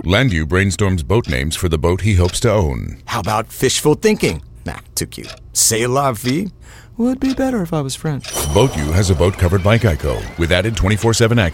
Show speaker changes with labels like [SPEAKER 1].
[SPEAKER 1] Landu brainstorms boat names for the boat he hopes to own.
[SPEAKER 2] How about fishful thinking? Nah, too cute. C'est la vie would be better if I was French.
[SPEAKER 1] BoatU has a boat covered by Geico with added 24/7 access.